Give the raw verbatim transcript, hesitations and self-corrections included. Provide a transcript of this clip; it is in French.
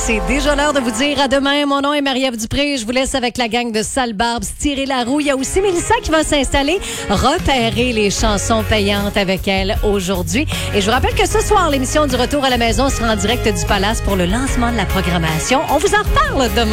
C'est déjà l'heure de vous dire à demain. Mon nom est Marie-Ève Dupré. Je vous laisse avec la gang de Sale Barbes, tirer la roue. Il y a aussi Mélissa qui va s'installer, repérer les chansons payantes avec elle aujourd'hui. Et je vous rappelle que ce soir, l'émission du Retour à la maison sera en direct du Palace pour le lancement de la programmation. On vous en reparle demain.